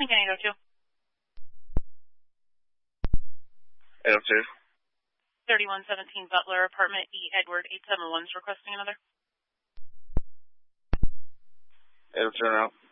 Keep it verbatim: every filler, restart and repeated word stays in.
speaking. Can I go to? eight oh two. thirty-one seventeen Butler, apartment E. Edward eight seven one is requesting another. eight oh two now.